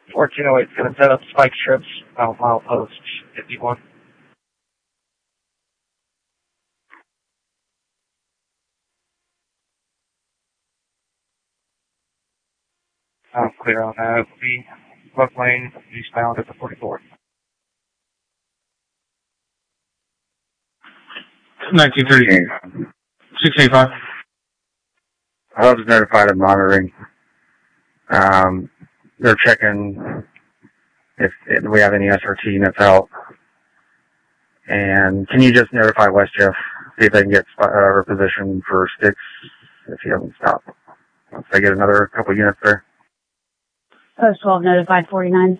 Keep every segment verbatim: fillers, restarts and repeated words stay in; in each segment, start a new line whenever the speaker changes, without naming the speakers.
fourteen oh eight is going to set up spike strips about mile post fifty-one. I'm clear on that. It will be left lane eastbound at the forty-four.
nineteen thirty. six eighty-five.
Hub's notified of monitoring. Um, they're checking if, if we have any S R T units out. And can you just notify West Jeff, see if they can get uh, repositioned for sticks if he hasn't stopped. Once they get another couple units there.
Post twelve notified forty-nine.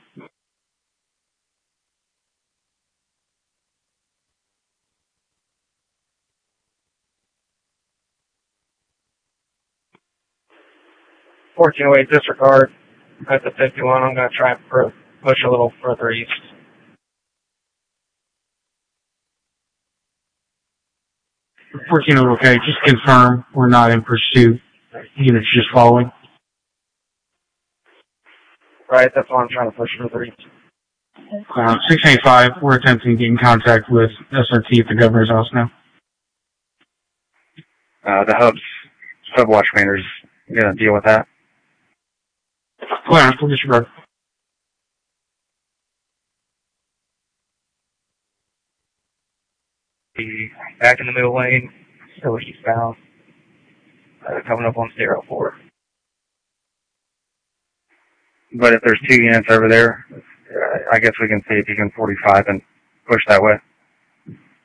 fourteen oh eight disregard at the fifty-one. I'm going to try and push a little further east.
fourteen oh eight, okay. Just confirm we're not in pursuit. Units just following.
Right, that's why I'm trying to push further east.
Uh, six eighty-five, we're attempting to get in contact with S R T at the governor's house now.
Uh, the hub's hub watchmaner's going to deal with that.
Clarence, we'll disregard.
Be back in the middle lane, still eastbound, uh, coming up on zero four.
But if there's two units over there, uh, I guess we can see if you can forty-five and push that way.